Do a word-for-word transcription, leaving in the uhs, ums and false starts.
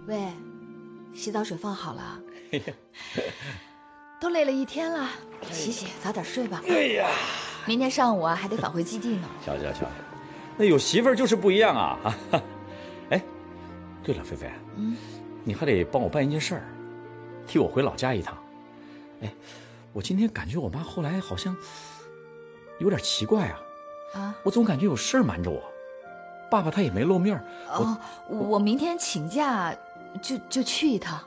喂，洗澡水放好了。都累了一天了，洗洗，早点睡吧。 哎呀， 明天上午啊还得返回基地呢。 瞧瞧瞧，那有媳妇儿就是不一样啊！哎，对了，菲菲，嗯，你还得帮我办一件事儿，替我回老家一趟。哎，我今天感觉我妈后来好像有点奇怪啊。啊，我总感觉有事儿瞒着我。爸爸他也没露面。 哦，我我明天请假，就就去一趟。